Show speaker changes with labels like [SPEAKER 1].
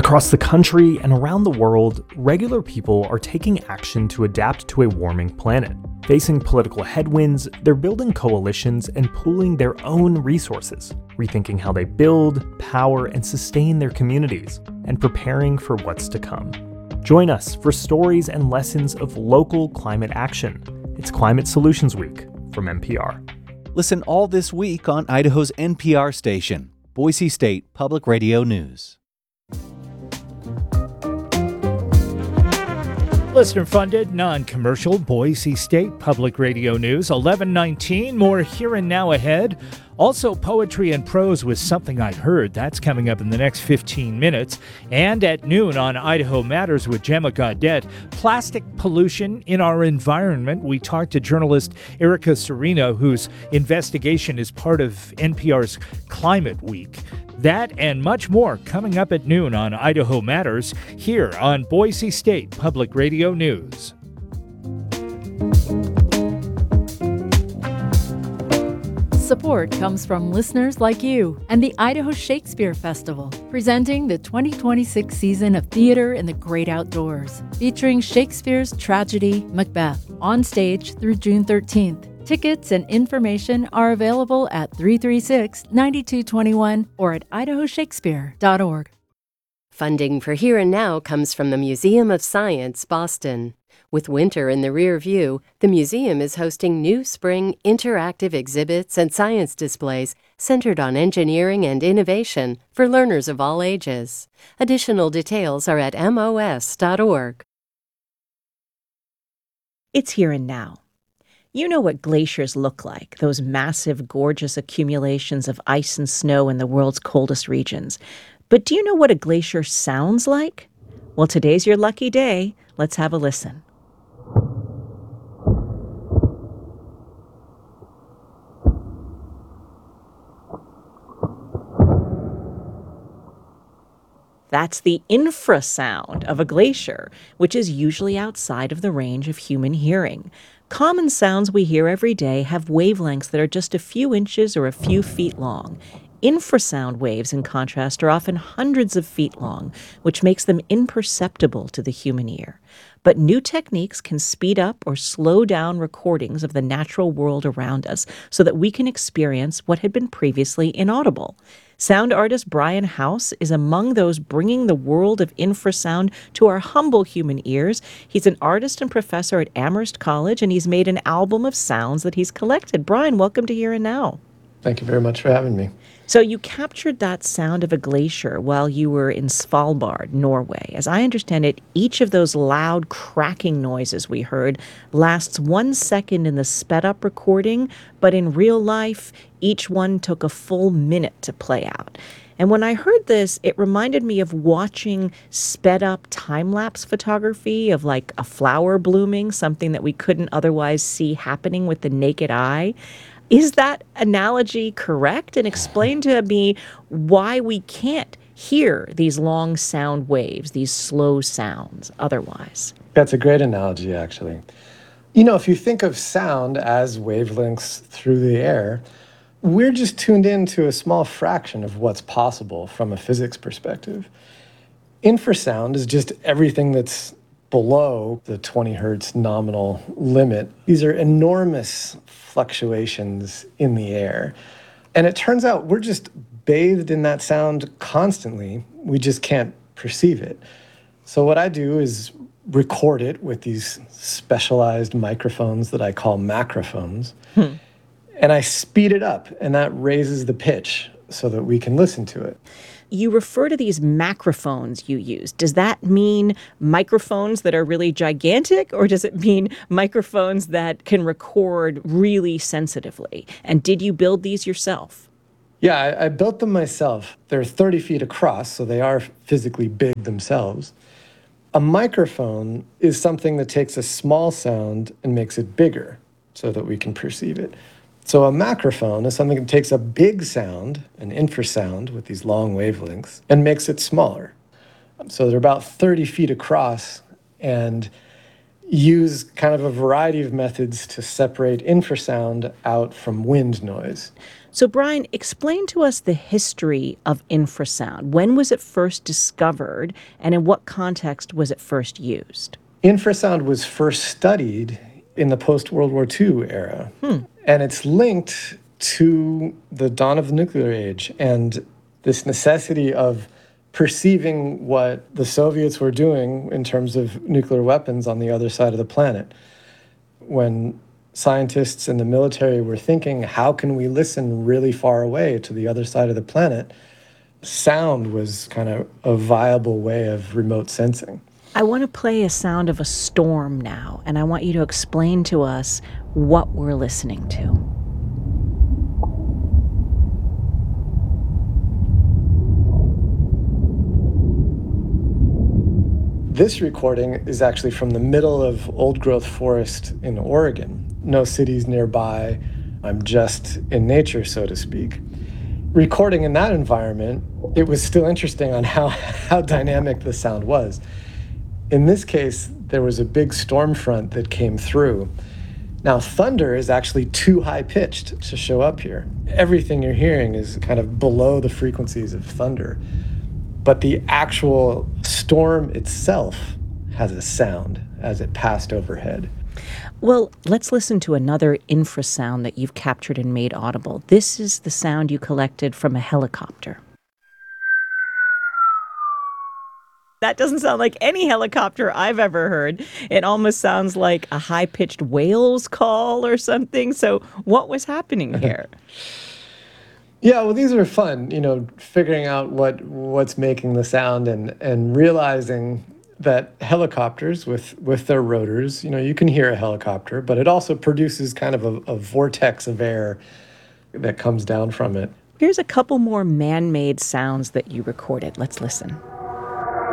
[SPEAKER 1] Across the country and around the world, regular people are taking action to adapt to a warming planet. Facing political headwinds, they're building coalitions and pooling their own resources, rethinking how they build, power, and sustain their communities, and preparing for what's to come. Join us for stories and lessons of local climate action. It's Climate Solutions Week from NPR.
[SPEAKER 2] Listen all this week on Idaho's NPR station, Boise State Public Radio News.
[SPEAKER 3] Listener-funded, non-commercial, Boise State Public Radio News, 11:19. More Here and Now ahead. Also, poetry and prose with Something I Heard. That's coming up in the next 15 minutes. And at noon on Idaho Matters with Gemma Gaudette, plastic pollution in our environment. We talked to journalist Erica Serino, whose investigation is part of NPR's Climate Week. That and much more coming up at noon on Idaho Matters here on Boise State Public Radio News.
[SPEAKER 4] Support comes from listeners like you and the Idaho Shakespeare Festival, presenting the 2026 season of Theater in the Great Outdoors, featuring Shakespeare's tragedy Macbeth, on stage through June 13th. Tickets and information are available at 336-9221 or at idahoshakespeare.org.
[SPEAKER 5] Funding for Here and Now comes from the Museum of Science, Boston. With winter in the rear view, the museum is hosting new spring interactive exhibits and science displays centered on engineering and innovation for learners of all ages. Additional details are at mos.org.
[SPEAKER 6] It's Here and Now. You know what glaciers look like, those massive, gorgeous accumulations of ice and snow in the world's coldest regions. But do you know what a glacier sounds like? Well, today's your lucky day. Let's have a listen. That's the infrasound of a glacier, which is usually outside of the range of human hearing. Common sounds we hear every day have wavelengths that are just a few inches or a few feet long. Infrasound waves, in contrast, are often hundreds of feet long, which makes them imperceptible to the human ear. But new techniques can speed up or slow down recordings of the natural world around us so that we can experience what had been previously inaudible. Sound artist Brian House is among those bringing the world of infrasound to our humble human ears. He's an artist and professor at Amherst College, and he's made an album of sounds that he's collected. Brian, welcome to Here and Now.
[SPEAKER 7] Thank you very much for having me.
[SPEAKER 6] So you captured that sound of a glacier while you were in Svalbard, Norway. As I understand it, each of those loud cracking noises we heard lasts 1 second in the sped-up recording, but in real life, each one took a full minute to play out. And when I heard this, it reminded me of watching sped-up time-lapse photography of like a flower blooming, something that we couldn't otherwise see happening with the naked eye. Is that analogy correct? And explain to me why we can't hear these long sound waves, these slow sounds otherwise.
[SPEAKER 7] That's a great analogy, actually. You know, if you think of sound as wavelengths through the air, we're just tuned in to a small fraction of what's possible from a physics perspective. Infrasound is just everything that's below the 20 hertz nominal limit. These are enormous fluctuations in the air. And it turns out we're just bathed in that sound constantly. We just can't perceive it. So what I do is record it with these specialized microphones that I call macrophones. And I speed it up, and that raises the pitch so that we can listen to it.
[SPEAKER 6] You refer to these macrophones you use. Does that mean microphones that are really gigantic, or does it mean microphones that can record really sensitively? And did you build these yourself?
[SPEAKER 7] Yeah, I built them myself. They're 30 feet across, so they are physically big themselves. A microphone is something that takes a small sound and makes it bigger so that we can perceive it. So a macrophone is something that takes a big sound, an infrasound with these long wavelengths, and makes it smaller. So they're about 30 feet across and use kind of a variety of methods to separate infrasound out from wind noise.
[SPEAKER 6] So, Brian, explain to us the history of infrasound. When was it first discovered, and in what context was it first used?
[SPEAKER 7] Infrasound was first studied in the post-World War II era, and it's linked to the dawn of the nuclear age and this necessity of perceiving what the Soviets were doing in terms of nuclear weapons on the other side of the planet. When scientists and the military were thinking, how can we listen really far away to the other side of the planet? Sound was kind of a viable way of remote sensing.
[SPEAKER 6] I want to play a sound of a storm now, and I want you to explain to us what we're listening to.
[SPEAKER 7] This recording is actually from the middle of old-growth forest in Oregon. No cities nearby. I'm just in nature, so to speak. Recording in that environment, it was still interesting on how dynamic the sound was. In this case, there was a big storm front that came through. Now, thunder is actually too high-pitched to show up here. Everything you're hearing is kind of below the frequencies of thunder. But the actual storm itself has a sound as it passed overhead.
[SPEAKER 6] Well, let's listen to another infrasound that you've captured and made audible. This is the sound you collected from a helicopter. That doesn't sound like any helicopter I've ever heard. It almost sounds like a high-pitched whale's call or something. So what was happening here?
[SPEAKER 7] Yeah, well, these are fun, figuring out what's making the sound and realizing that helicopters with their rotors, you can hear a helicopter, but it also produces kind of a vortex of air that comes down from it.
[SPEAKER 6] Here's a couple more man-made sounds that you recorded. Let's listen.